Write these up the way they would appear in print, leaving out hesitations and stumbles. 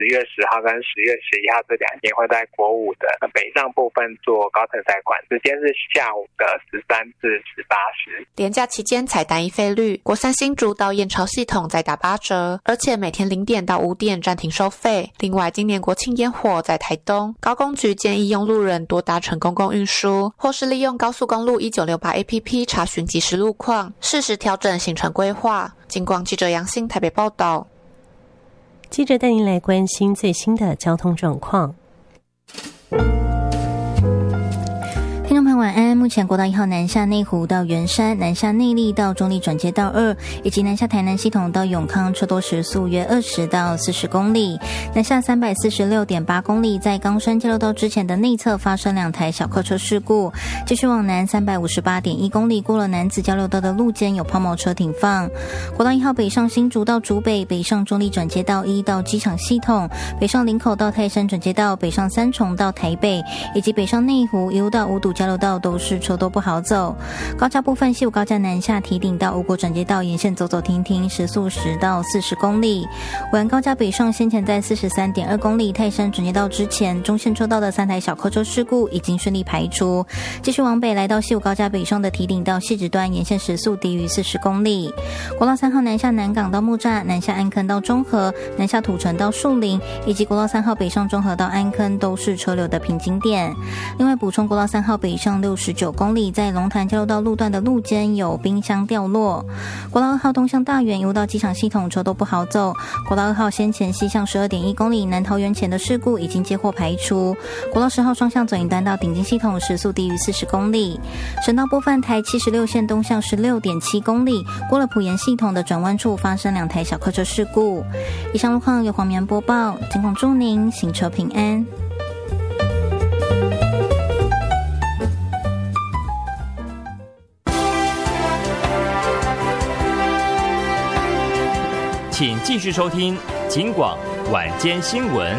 10月10号跟10月11号这2天会在国5的北上部分做高特载管，时间是下午的13至18时。 连假期间采单一费率，国三新竹到燕巢系统再打8折，而且每天0点到5点暂停收费。另外，今年国庆烟火在台东，高工局建议用路人多搭乘公共运输，或是利用高速公路1968 APP 查询即时路况，适时调整行程规划。警广记者杨欣台北报道。 记者带您来关心最新的交通状况。 听众朋友晚安，目前国道1号南下内湖到圆山，南下内壢到中壢转接道2，以及南下台南系统到永康车多时速约20到40公里。南下346.8公里，在冈山交流道之前的内侧发生2台小客车事故。继续往南358.1公里，过了南子交流道的路肩有抛锚车停放。国道1号北上新竹到竹北，北上中壢转接道1到机场系统，北上林口到泰山转接道，北上三重到台北，以及北上内湖一路到五堵交流道都是车多不好走。高架部分，西武高架南下堤顶到五国转接道沿线走走停停，时速10到40公里。尾安高架北上先前在43.2公里，泰山转接道之前中线车道的3台小客车事故已经顺利排除。继续往北来到西武高架北上的堤顶到汐止端沿线时速低于40公里。国道3号南下南港到木栅，南下安坑到中和，南下土城到树林，以及国道3号北上中和到安坑都是车流的瓶颈点。另外补充，国道3号北上69公里，在龙潭交流道路段的路肩有冰箱掉落。国道2号东向大园一路到机场系统车都不好走。国道2号先前西向12.1公里，南桃园前的事故已经接获排除。国道10号双向左营端到顶金系统时速低于40公里。省道部分，台76线东向16.7公里，过了埔盐系统的转弯处发生2台小客车事故。以上路况由黄棉播报，警广祝您行车平安。 请继续收听警广晚间新闻。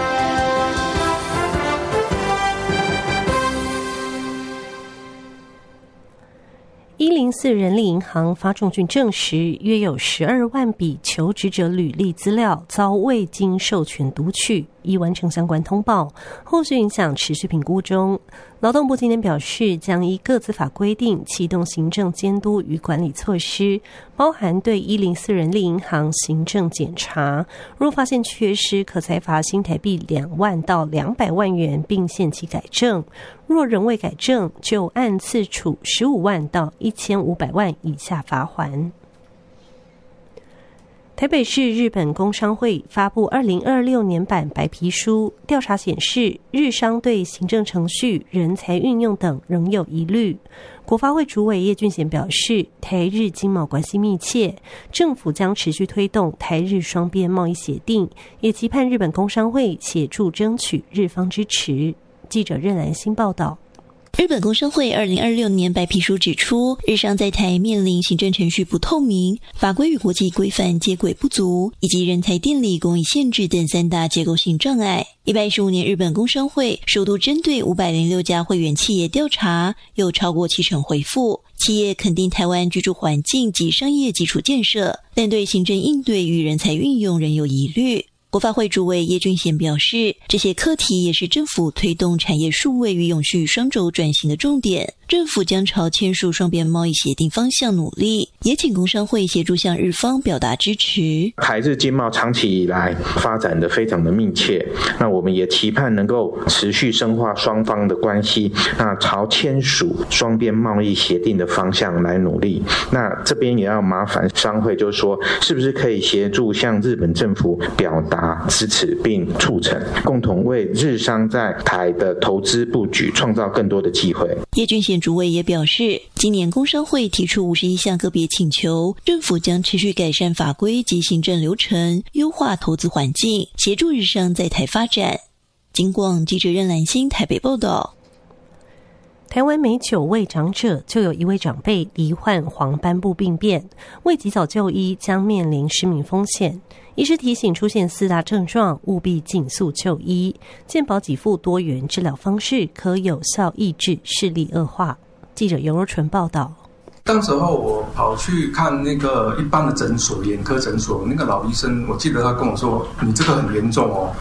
104人力银行发重讯证实，约有12万笔求职者履历资料遭未经授权读取，已完成相关通报，后续影响持续评估中。劳动部今天表示，将依个资法规定启动行政监督与管理措施，包含对104人力银行行政检查，若发现缺失，可裁罚新台币2万到200万元，并限期改正；若仍未改正，就按次处15万到1500万以下罚锾。台北市日本工商会发布2026年版白皮书，调查显示，日商对行政程序、人才运用等仍有疑虑。国发会主委叶俊贤表示，台日经贸关系密切，政府将持续推动台日双边贸易协定，也期盼日本工商会协助争取日方支持。记者任兰欣报道。 日本工商会2026年白皮书指出，日商在台面临行政程序不透明、法规与国际规范接轨不足，以及人才电力工艺限制等3大结构性障碍。115年日本工商会首度针对506家会员企业调查，有超过70%回复，企业肯定台湾居住环境及商业基础建设，但对行政应对与人才运用仍有疑虑。国发会主委叶俊贤表示，这些课题也是政府推动产业数位与永续双轴转型的重点，政府将朝签署双边贸易协定方向努力，也请工商会协助向日方表达支持。 台日经贸长期以来发展的非常的密切，那我们也期盼能够持续深化双方的关系，那朝签署双边贸易协定的方向来努力。那这边也要麻烦商会，就是说是不是可以协助向日本政府表达支持并促成，共同为日商在台的投资布局创造更多的机会。 叶俊贤主委也表示，今年工商会提出51项个别请求，政府将持续改善法规及行政流程，优化投资环境，协助日商在台发展。警广记者任兰欣台北报道。 台湾每9位长者就有1位长辈罹患黄斑部病变，未及早就医将面临失明风险。医师提醒，出现4大症状务必尽速就医，健保给付多元治疗方式可有效抑制视力恶化。记者尤若纯报道。 当时候我跑去看那个一般的诊所，眼科诊所，那个老医生，我记得他跟我说：“你这个很严重哦，